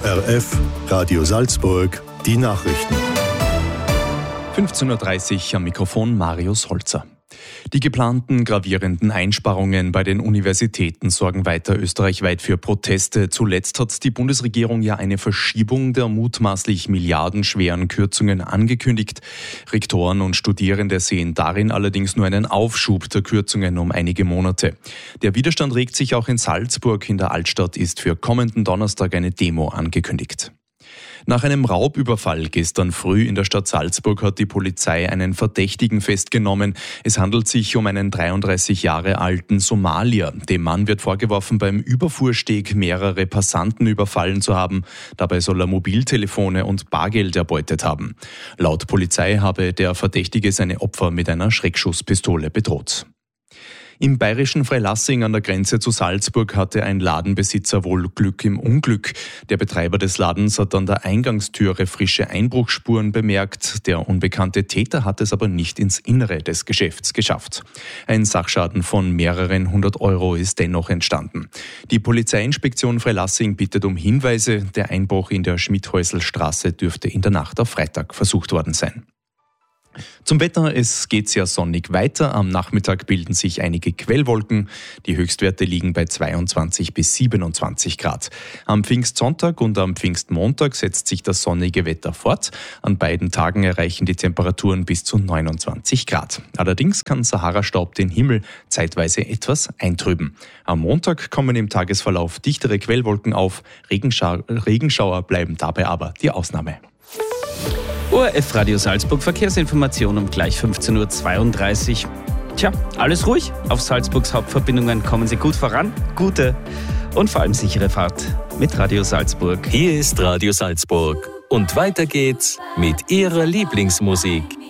ORF Radio Salzburg, die Nachrichten. 15.30 Uhr am Mikrofon Marius Holzer. Die geplanten gravierenden Einsparungen bei den Universitäten sorgen weiter österreichweit für Proteste. Zuletzt hat die Bundesregierung ja eine Verschiebung der mutmaßlich milliardenschweren Kürzungen angekündigt. Rektoren und Studierende sehen darin allerdings nur einen Aufschub der Kürzungen um einige Monate. Der Widerstand regt sich auch in Salzburg. In der Altstadt ist für kommenden Donnerstag eine Demo angekündigt. Nach einem Raubüberfall gestern früh in der Stadt Salzburg hat die Polizei einen Verdächtigen festgenommen. Es handelt sich um einen 33 Jahre alten Somalier. Dem Mann wird vorgeworfen, beim Überfuhrsteg mehrere Passanten überfallen zu haben. Dabei soll er Mobiltelefone und Bargeld erbeutet haben. Laut Polizei habe der Verdächtige seine Opfer mit einer Schreckschusspistole bedroht. Im bayerischen Freilassing an der Grenze zu Salzburg hatte ein Ladenbesitzer wohl Glück im Unglück. Der Betreiber des Ladens hat an der Eingangstüre frische Einbruchsspuren bemerkt. Der unbekannte Täter hat es aber nicht ins Innere des Geschäfts geschafft. Ein Sachschaden von mehreren 100 Euro ist dennoch entstanden. Die Polizeiinspektion Freilassing bittet um Hinweise. Der Einbruch in der Schmidhäuselstraße dürfte in der Nacht auf Freitag versucht worden sein. Zum Wetter, es geht sehr sonnig weiter. Am Nachmittag bilden sich einige Quellwolken. Die Höchstwerte liegen bei 22 bis 27 Grad. Am Pfingstsonntag und am Pfingstmontag setzt sich das sonnige Wetter fort. An beiden Tagen erreichen die Temperaturen bis zu 29 Grad. Allerdings kann Sahara-Staub den Himmel zeitweise etwas eintrüben. Am Montag kommen im Tagesverlauf dichtere Quellwolken auf. Regenschauer bleiben dabei aber die Ausnahme. ORF Radio Salzburg Verkehrsinformation um gleich 15.32 Uhr. Tja, alles ruhig. Auf Salzburgs Hauptverbindungen kommen Sie gut voran. Gute und vor allem sichere Fahrt mit Radio Salzburg. Hier ist Radio Salzburg. Und weiter geht's mit Ihrer Lieblingsmusik.